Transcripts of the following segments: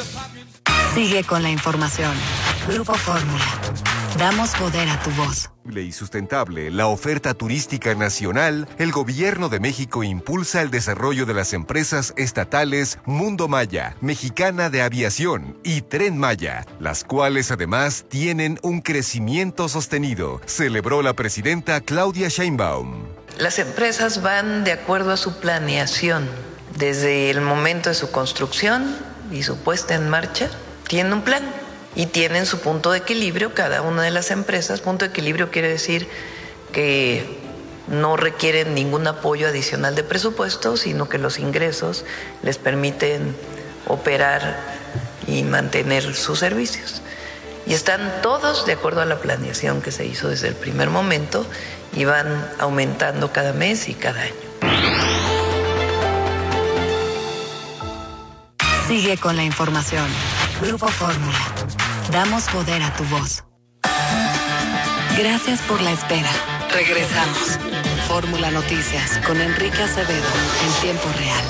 Sigue con la información. Grupo Fórmula. Damos poder a tu voz. Y sustentable, la oferta turística nacional, el Gobierno de México impulsa el desarrollo de las empresas estatales Mundo Maya, Mexicana de Aviación y Tren Maya, las cuales además tienen un crecimiento sostenido, celebró la presidenta Claudia Sheinbaum. Las empresas van de acuerdo a su planeación, desde el momento de su construcción y su puesta en marcha, tienen un plan. Y tienen su punto de equilibrio, cada una de las empresas. Punto de equilibrio quiere decir que no requieren ningún apoyo adicional de presupuesto, sino que los ingresos les permiten operar y mantener sus servicios. Y están todos de acuerdo a la planeación que se hizo desde el primer momento y van aumentando cada mes y cada año. Sigue con la información. Grupo Fórmula. Damos poder a tu voz. Gracias por la espera. Regresamos. Fórmula Noticias con Enrique Acevedo en tiempo real.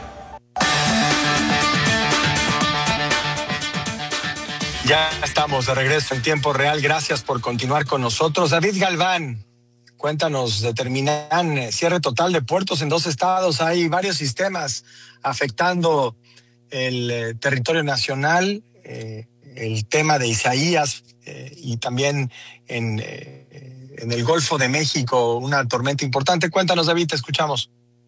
Ya estamos de regreso en tiempo real. Gracias por continuar con nosotros. David Galván, cuéntanos, determinan cierre total de puertos en 2 estados. Hay varios sistemas afectando el territorio nacional, el tema de Isaías y también en el Golfo de México, una tormenta importante. Cuéntanos, David, te escuchamos.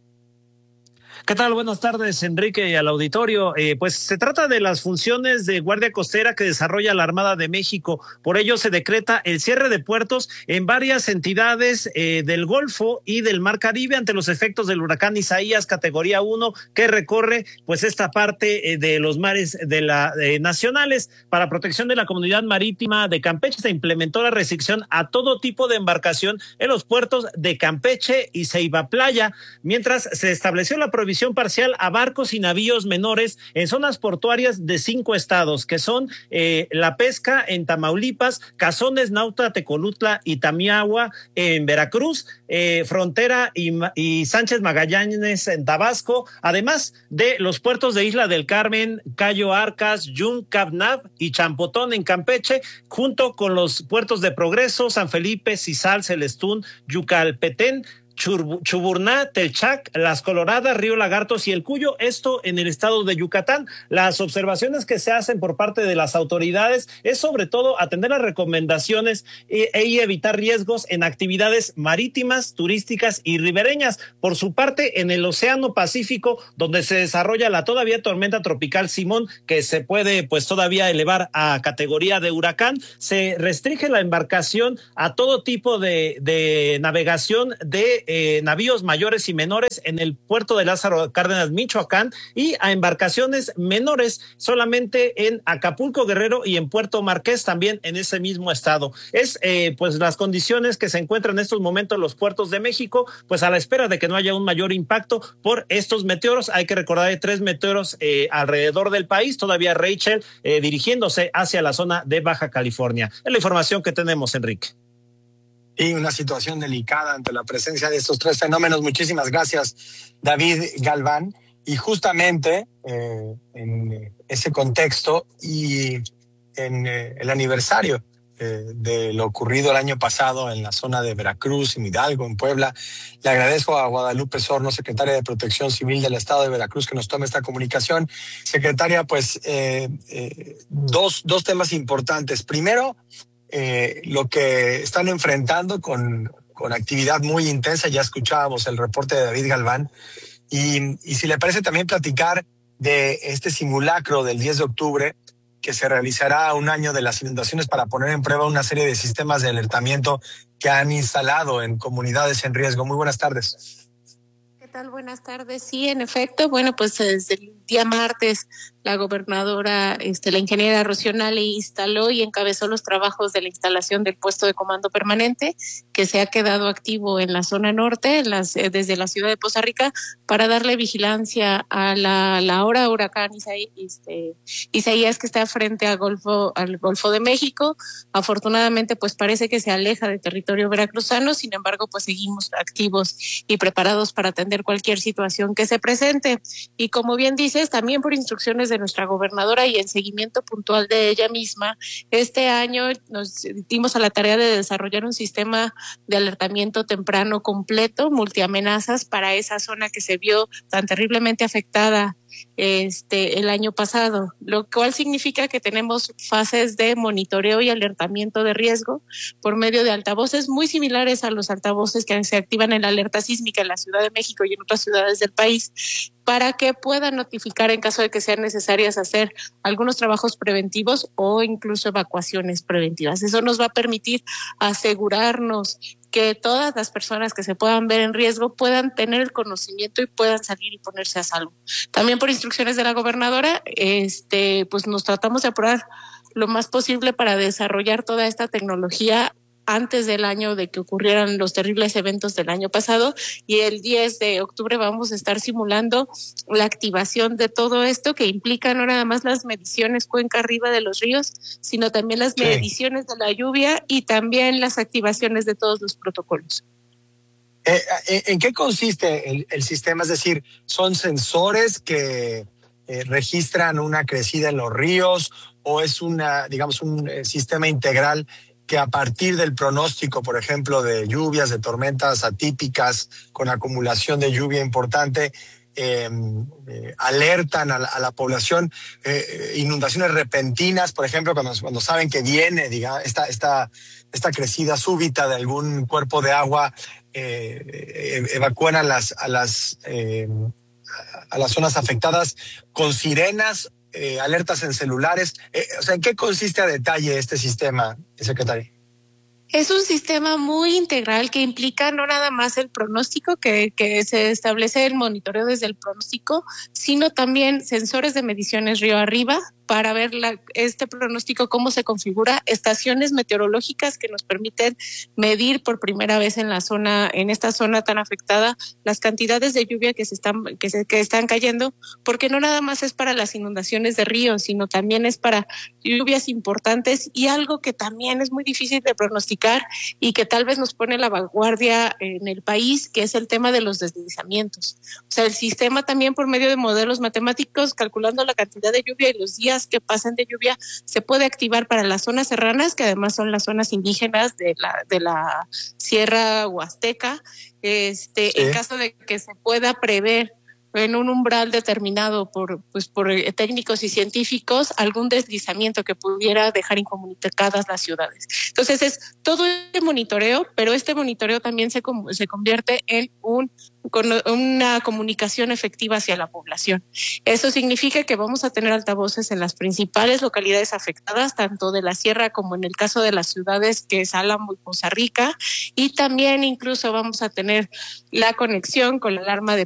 ¿Qué tal? Buenas tardes, Enrique, y al auditorio. Pues se trata de las funciones de Guardia Costera que desarrolla la Armada de México. Por ello se decreta el cierre de puertos en varias entidades del Golfo y del Mar Caribe ante los efectos del huracán Isaías categoría 1 que recorre pues esta parte de los mares de nacionales. Para protección de la comunidad marítima de Campeche se implementó la restricción a todo tipo de embarcación en los puertos de Campeche y Ceiba Playa, mientras se estableció la prohibición parcial a barcos y navíos menores en zonas portuarias de 5 estados, que son la pesca en Tamaulipas, Cazones, Nauta, Tecolutla y Tamiahua en Veracruz, Frontera y Sánchez Magallanes en Tabasco, además de los puertos de Isla del Carmen, Cayo Arcas, Yun, Cabnab y Champotón en Campeche, junto con los puertos de Progreso, San Felipe, Cizal, Celestún, Yucalpetén, Chuburná, Telchac, Las Coloradas, Río Lagartos y El Cuyo, esto en el estado de Yucatán. Las observaciones que se hacen por parte de las autoridades es sobre todo atender las recomendaciones y evitar riesgos en actividades marítimas, turísticas y ribereñas. Por su parte, en el Océano Pacífico, donde se desarrolla la todavía tormenta tropical Simón, que se puede pues todavía elevar a categoría de huracán, se restringe la embarcación a todo tipo de navegación de navíos mayores y menores en el puerto de Lázaro Cárdenas, Michoacán, y a embarcaciones menores solamente en Acapulco, Guerrero y en Puerto Marqués, también en ese mismo estado. Es pues las condiciones que se encuentran en estos momentos los puertos de México, pues a la espera de que no haya un mayor impacto por estos meteoros. Hay que recordar, hay 3 meteoros alrededor del país, todavía Rachel dirigiéndose hacia la zona de Baja California. Es la información que tenemos, Enrique. Y una situación delicada ante la presencia de estos 3 fenómenos. Muchísimas gracias, David Galván. Y justamente en ese contexto y en el aniversario de lo ocurrido el año pasado en la zona de Veracruz, en Hidalgo, en Puebla, le agradezco a Guadalupe Sorno, secretaria de Protección Civil del Estado de Veracruz, que nos tome esta comunicación. Secretaria, pues dos temas importantes. Primero, lo que están enfrentando con actividad muy intensa. Ya escuchábamos el reporte de David Galván y si le parece también platicar de este simulacro del 10 de octubre que se realizará a un año de las inundaciones para poner en prueba una serie de sistemas de alertamiento que han instalado en comunidades en riesgo. Muy buenas tardes. ¿Qué tal? Buenas tardes. Sí, en efecto, bueno, pues desde el día martes la gobernadora, la ingeniera Rocío Nale instaló y encabezó los trabajos de la instalación del puesto de comando permanente que se ha quedado activo en la zona norte, desde la ciudad de Poza Rica, para darle vigilancia a la ahora huracán Isaías, que está frente al Golfo de México. Afortunadamente, pues parece que se aleja del territorio veracruzano, sin embargo, pues seguimos activos y preparados para atender cualquier situación que se presente. Y como bien dices, también por instrucciones de nuestra gobernadora y en seguimiento puntual de ella misma, este año nos dimos a la tarea de desarrollar un sistema de alertamiento temprano completo, multiamenazas, para esa zona que se vio tan terriblemente afectada el año pasado, lo cual significa que tenemos fases de monitoreo y alertamiento de riesgo por medio de altavoces muy similares a los altavoces que se activan en la alerta sísmica en la Ciudad de México y en otras ciudades del país, para que puedan notificar en caso de que sean necesarias hacer algunos trabajos preventivos o incluso evacuaciones preventivas. Eso nos va a permitir asegurarnos que todas las personas que se puedan ver en riesgo puedan tener el conocimiento y puedan salir y ponerse a salvo. También por instrucciones de la gobernadora, pues nos tratamos de apurar lo más posible para desarrollar toda esta tecnología antes del año de que ocurrieran los terribles eventos del año pasado, y el 10 de octubre vamos a estar simulando la activación de todo esto, que implica no nada más las mediciones cuenca arriba de los ríos, sino también las mediciones de la lluvia y también las activaciones de todos los protocolos. ¿En qué consiste el sistema? Es decir, ¿son sensores que registran una crecida en los ríos, o es un sistema integral que a partir del pronóstico, por ejemplo, de lluvias, de tormentas atípicas con acumulación de lluvia importante, alertan a la población, inundaciones repentinas, por ejemplo, cuando saben que viene, esta crecida súbita de algún cuerpo de agua, evacúan a las zonas afectadas con sirenas, alertas en celulares? ¿En qué consiste a detalle este sistema, secretario? Es un sistema muy integral que implica no nada más el pronóstico, que se establece el monitoreo desde el pronóstico, sino también sensores de mediciones río arriba para ver este pronóstico, cómo se configura, estaciones meteorológicas que nos permiten medir por primera vez en esta zona tan afectada, las cantidades de lluvia que están cayendo, porque no nada más es para las inundaciones de ríos, sino también es para lluvias importantes, y algo que también es muy difícil de pronosticar y que tal vez nos pone la vanguardia en el país, que es el tema de los deslizamientos. O sea, el sistema también, por medio de modelos matemáticos, calculando la cantidad de lluvia y los días que pasan de lluvia, se puede activar para las zonas serranas, que además son las zonas indígenas de la Sierra Huasteca, en caso de que se pueda prever en un umbral determinado por técnicos y científicos algún deslizamiento que pudiera dejar incomunicadas las ciudades. Entonces es todo el monitoreo, pero este monitoreo también se convierte en una comunicación efectiva hacia la población. Eso significa que vamos a tener altavoces en las principales localidades afectadas, tanto de la sierra como en el caso de las ciudades que es Álamo y Poza Rica, y también incluso vamos a tener la conexión con la alarma de